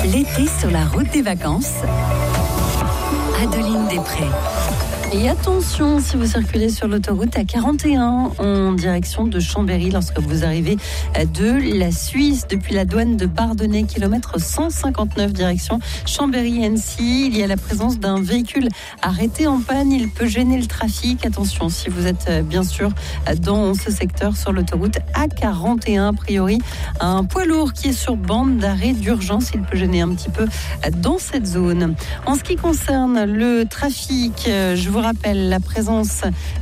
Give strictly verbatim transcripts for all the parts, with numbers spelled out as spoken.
L'été sur la route des vacances. Adeline Després. Et attention, si vous circulez sur l'autoroute A quarante et un en direction de Chambéry lorsque vous arrivez de la Suisse depuis la douane de Bardonnay, kilomètre cent cinquante-neuf direction Chambéry-Annecy. Il y a la présence d'un véhicule arrêté en panne. Il peut gêner le trafic. Attention, si vous êtes bien sûr dans ce secteur sur l'autoroute A quarante et un, a priori un poids lourd qui est sur bande d'arrêt d'urgence. Il peut gêner un petit peu dans cette zone. En ce qui concerne le trafic, je vous Je vous rappelle la présence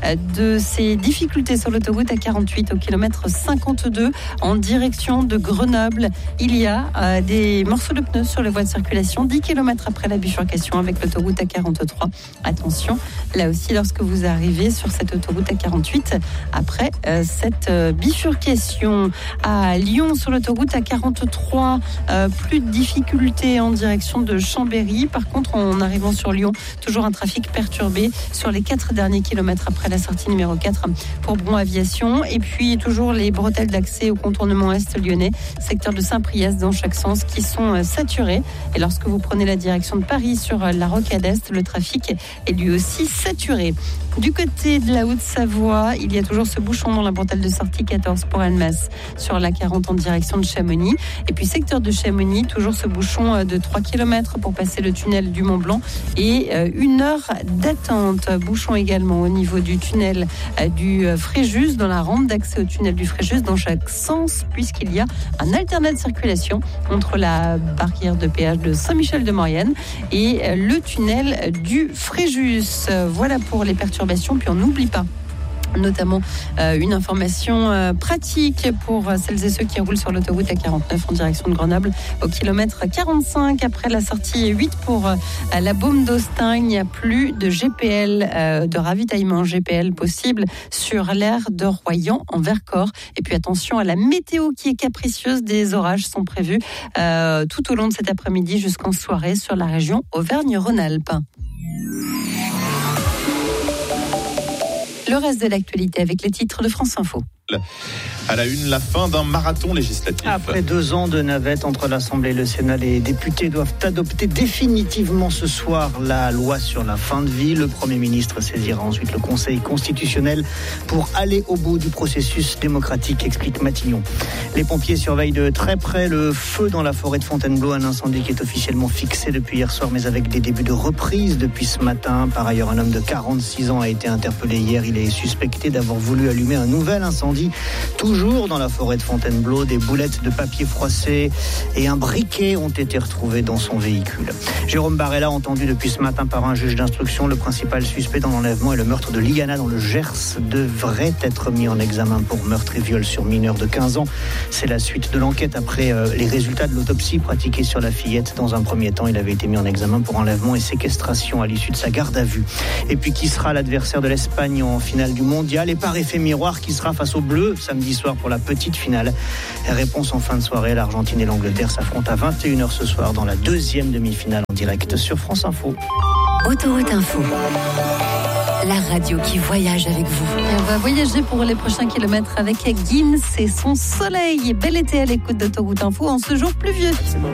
de ces difficultés sur l'autoroute A quarante-huit au kilomètre cinquante-deux en direction de Grenoble. Il y a des morceaux de pneus sur les voies de circulation dix kilomètres après la bifurcation avec l'autoroute A quarante-trois. Attention, là aussi, lorsque vous arrivez sur cette autoroute A quarante-huit, après cette bifurcation à Lyon sur l'autoroute A quarante-trois, plus de difficultés en direction de Chambéry. Par contre, en arrivant sur Lyon, toujours un trafic perturbé sur les quatre derniers kilomètres après la sortie numéro quatre pour Bron Aviation. Et puis toujours les bretelles d'accès au contournement est lyonnais, secteur de Saint-Priest dans chaque sens, qui sont saturés. Et lorsque vous prenez la direction de Paris sur la Rocade Est, le trafic est lui aussi saturé. Du côté de la Haute-Savoie, il y a toujours ce bouchon dans la bretelle de sortie quatorze pour Annemasse sur la quarante en direction de Chamonix. Et puis secteur de Chamonix, toujours ce bouchon de trois kilomètres pour passer le tunnel du Mont-Blanc et une heure d'attente. Bouchon également au niveau du tunnel du Fréjus, dans la rampe d'accès au tunnel du Fréjus dans chaque sens, puisqu'il y a un alternat de circulation entre la barrière de péage de Saint-Michel-de-Maurienne et le tunnel du Fréjus. Voilà pour les perturbations. Puis on n'oublie pas notamment euh, une information euh, pratique pour celles et ceux qui roulent sur l'autoroute A quarante-neuf en direction de Grenoble au kilomètre quarante-cinq après la sortie huit pour euh, la Baume d'Austin. Il n'y a plus de G P L, euh, de ravitaillement G P L possible sur l'aire de Royan en Vercors. Et puis attention à la météo qui est capricieuse. Des orages sont prévus euh, tout au long de cet après-midi jusqu'en soirée sur la région Auvergne-Rhône-Alpes. Le reste de l'actualité avec les titres de France Info. À la une, la fin d'un marathon législatif. Après deux ans de navette entre l'Assemblée et le Sénat, les députés doivent adopter définitivement ce soir la loi sur la fin de vie. Le Premier ministre saisira ensuite le Conseil constitutionnel pour aller au bout du processus démocratique, explique Matignon. Les pompiers surveillent de très près le feu dans la forêt de Fontainebleau, un incendie qui est officiellement fixé depuis hier soir, mais avec des débuts de reprise depuis ce matin. Par ailleurs, un homme de quarante-six ans a été interpellé hier. Il est suspecté d'avoir voulu allumer un nouvel incendie. Toujours dans la forêt de Fontainebleau, des boulettes de papier froissé et un briquet ont été retrouvés dans son véhicule. Jérôme Barella, entendu depuis ce matin par un juge d'instruction, le principal suspect dans l'enlèvement et le meurtre de Liana dans le Gers, devrait être mis en examen pour meurtre et viol sur mineur de quinze ans. C'est la suite de l'enquête après euh, les résultats de l'autopsie pratiquée sur la fillette. Dans un premier temps, il avait été mis en examen pour enlèvement et séquestration à l'issue de sa garde à vue. Et puis, qui sera l'adversaire de l'Espagne en finale du mondial? Et par effet miroir, qui sera face aux Bleus samedi soir pour la petite finale? Réponse en fin de soirée. L'Argentine et l'Angleterre s'affrontent à vingt et une heures ce soir dans la deuxième demi-finale en direct sur France Info. Autoroute Info, la radio qui voyage avec vous. Et on va voyager pour les prochains kilomètres avec Gims et son soleil. Bel été à l'écoute d'Autoroute Info en ce jour pluvieux.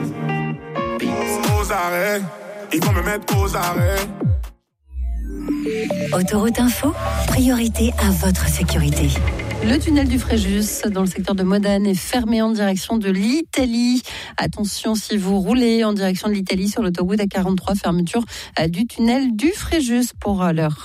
Aux arrêts, ils vont me mettre aux arrêts. Autoroute Info, priorité à votre sécurité. Le tunnel du Fréjus dans le secteur de Modane est fermé en direction de l'Italie. Attention si vous roulez en direction de l'Italie sur l'autoroute A quarante-trois, fermeture du tunnel du Fréjus pour l'heure.